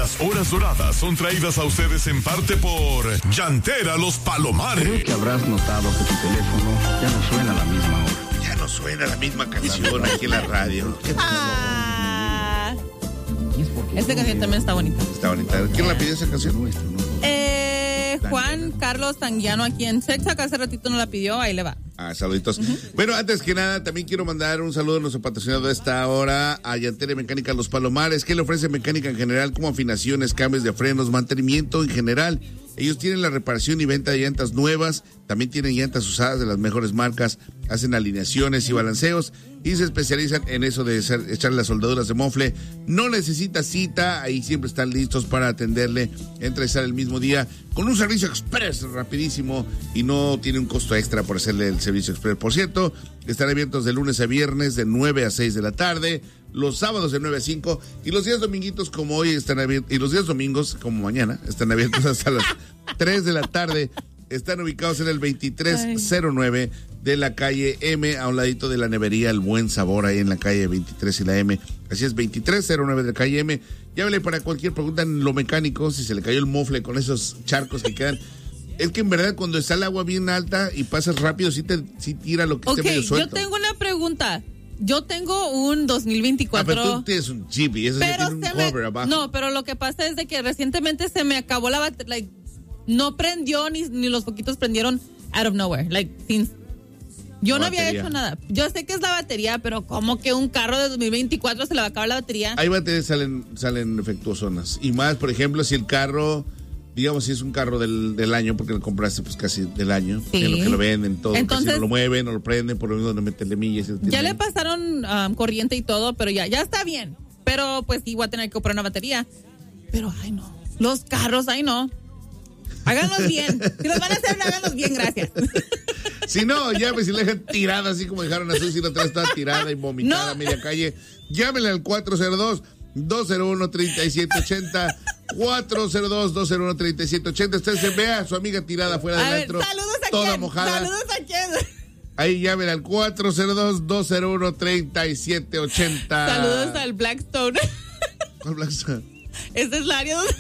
Las horas doradas son traídas a ustedes en parte por Llantera Los Palomares. Creo que habrás notado que tu teléfono ya no suena a la misma hora. Ya no suena la misma canción aquí en la radio. Esta canción también está bonita. Está bonita. ¿Quién la pidió esa canción? Juan Carlos Tanguiano aquí en Sexa, que hace ratito no la pidió, ahí le va. Saluditos. Bueno, antes que nada, también quiero mandar un saludo a nuestro patrocinador de esta hora, a Llantera Mecánica Los Palomares, que le ofrece mecánica en general, como afinaciones, cambios de frenos, mantenimiento en general. Ellos tienen la reparación y venta de llantas nuevas, también tienen llantas usadas de las mejores marcas, hacen alineaciones y balanceos y se especializan en eso de echar las soldaduras de mofle. No necesita cita, ahí siempre están listos para atenderle, entra y sale el mismo día con un servicio express rapidísimo y no tiene un costo extra por hacerle el servicio express. Por cierto, están abiertos de lunes a viernes de 9 a 6 de la tarde, los sábados de 9 a 5 y los días dominguitos como hoy están abiertos, y los días domingos como mañana están abiertos hasta las 3 de la tarde. Están ubicados en el 2309 de la calle M, a un ladito de la nevería El Buen Sabor, ahí en la calle 23 y la M. Así es, 2309 de la calle M. Llámele para cualquier pregunta en lo mecánico, si se le cayó el mofle con esos charcos que quedan. Es que en verdad cuando está el agua bien alta y pasas rápido, sí tira lo que esté medio suelto. Yo tengo una pregunta. Yo tengo un 2024. Pero tú tienes un Jeep y eso ya tiene un cover abajo. No, pero lo que pasa es de que recientemente se me acabó la batería. No prendió ni los poquitos prendieron out of nowhere. Yo no había hecho nada. Yo sé que es la batería, pero como que un carro de 2024 se le va a acabar la batería. Hay baterías salen efectuosonas. Y más, por ejemplo, si el carro, digamos, si es un carro del año, porque lo compraste pues casi del año, sí, que lo venden todo. Entonces, casi no lo mueven, no lo prenden, por lo menos no meterle millas. Ya le pasaron corriente y todo, pero ya está bien. Pero pues sí, voy a tener que comprar una batería. Pero, ay no, los carros, ay no. Háganlos bien. Si los van a hacer, háganlos bien, gracias. Si no, llame, si le dejan tirada así como dejaron a Susi, la otra estaba tirada y vomitada a media calle. Llámenle al 402-201-3780. 402-201-3780. Usted se vea a su amiga tirada fuera del antro. Saludos a toda quién. mojada. Saludos a quién. Ahí llámenle al 402-201-3780. Saludos al Blackstone. ¿Cuál Blackstone? Este es el área donde...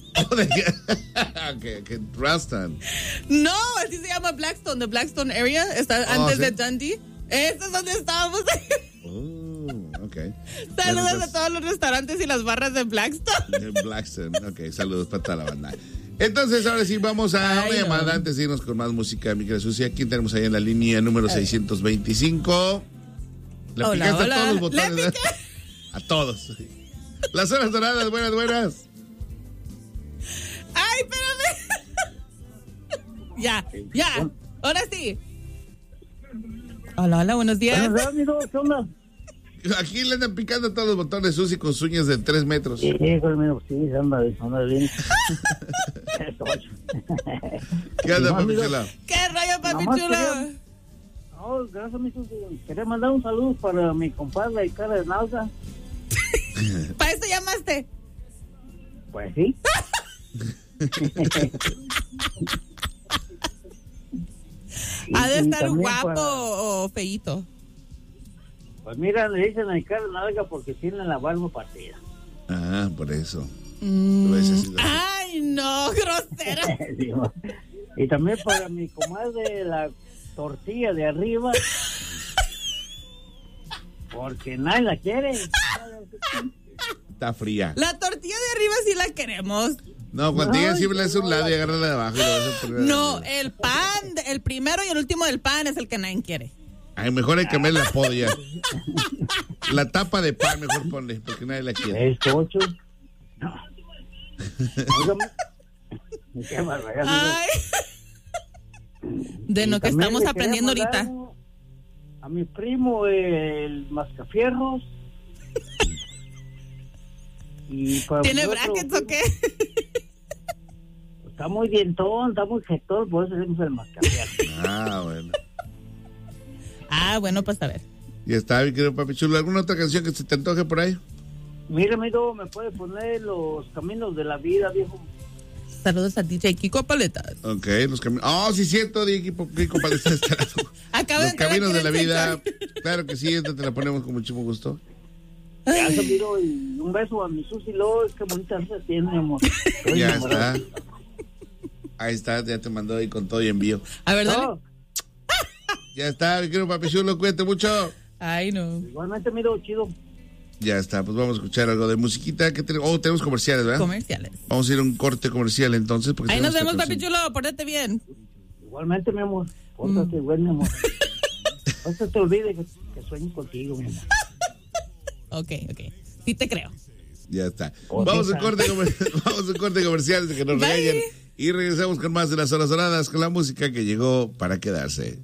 que Ruston. No, así se llama Blackstone. The Blackstone area está antes de Dundee. Este es donde estábamos. Okay. Saludos a todos los restaurantes y las barras de Blackstone. Ok, saludos para toda la banda. Entonces, ahora sí, vamos a una llamada antes de irnos con más música, mi querida Susi. ¿Quién tenemos ahí en la línea número 625? ¿Le picaste a todos los botones? A todos. Las horas doradas, buenas. ¡Ay, espérame! Ya. Ahora sí. Hola, buenos días. ¿Qué onda? Aquí le andan picando todos los botones, Susi, con sus uñas de 3 metros. Sí, anda bien. ¿Qué onda, papi chula? ¿Qué rollo, papi chula? No, gracias, mi Susi. Quería mandar un saludo para mi compadre, cara de nalga. ¿Para eso llamaste? Pues sí. ¿Ha de estar guapo o feíto? Pues mira, le dicen a mi cara de nalga porque tiene la barba partida. Ah, por eso. Ay, no, grosera. Y también para mi comadre, la tortilla de arriba. Porque nadie la quiere. Está fría. La tortilla de arriba sí la queremos. No, cuando ella siempre le hace un lado y agarra la de abajo. No, el pan, el primero y el último del pan es el que nadie quiere. Ay, mejor hay que cambiar la podia. La tapa de pan mejor ponle, porque nadie la quiere. ¿Es 8? No. Qué barbaridad. Ay. De lo que estamos aprendiendo ahorita. A mi primo, el Mascafierros. ¿Tiene brackets o qué? Está muy dientón, está muy jetón, por eso hacemos el Mascafierros. Bueno, pues a ver. Y está, mi querido papi chulo. ¿Alguna otra canción que se te antoje por ahí? Mira, amigo, me puede poner Los Caminos de la Vida, viejo. Saludos a DJ Kiko Paletas. Ok, los caminos. Sí, cierto, DJ Kiko Paletas. Los Caminos de la Vida. Claro que sí, esta te la ponemos con muchísimo gusto. Ya se miró, y un beso a mi Susi Lo, qué bonita se tiene, mi amor. Ya está. Ahí está, ya te mandó ahí con todo y envío. A ver, dale. No, Ya está, mi querido papi chulo, cuídate mucho. Ay, no. igualmente miro chido. Ya está, pues vamos a escuchar algo de musiquita. Tenemos comerciales, ¿verdad? Comerciales. Vamos a ir a un corte comercial entonces. Porque Ahí nos tenemos vemos, esta papi chulo. Pórtate bien. Igualmente, mi amor. Pórtate bien, mi amor. No se te olvide que sueño contigo, mi amor. Ok. Sí te creo. Ya está. Vamos a un corte comercial de que nos Bye. regañen. Y regresamos con más de las horas doradas con la música que llegó para quedarse.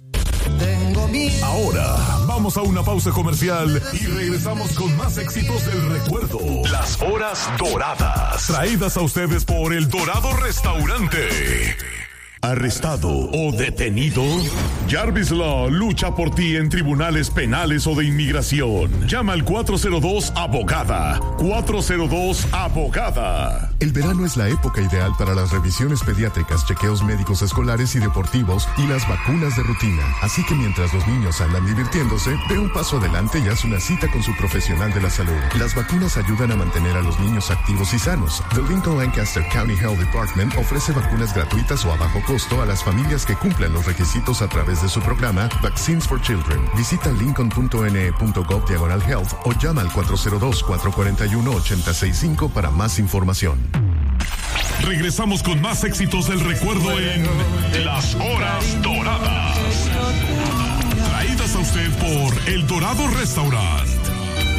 Ahora vamos a una pausa comercial y regresamos con más éxitos del recuerdo. Las horas doradas. Traídas a ustedes por El Dorado Restaurante. ¿Arrestado o detenido? Jarvis Law lucha por ti en tribunales penales o de inmigración. Llama al 402-ABOGADA. 402-ABOGADA. El verano es la época ideal para las revisiones pediátricas, chequeos médicos escolares y deportivos y las vacunas de rutina. Así que mientras los niños andan divirtiéndose, ve un paso adelante y haz una cita con su profesional de la salud. Las vacunas ayudan a mantener a los niños activos y sanos. The Lincoln Lancaster County Health Department ofrece vacunas gratuitas o a bajo costo a las familias que cumplan los requisitos a través de su programa Vaccines for Children. Visita lincoln.ne.gov/health o llama al 402-441-8065 para más información. Regresamos con más éxitos del recuerdo en Las Horas Doradas. Traídas a usted por El Dorado Restaurant.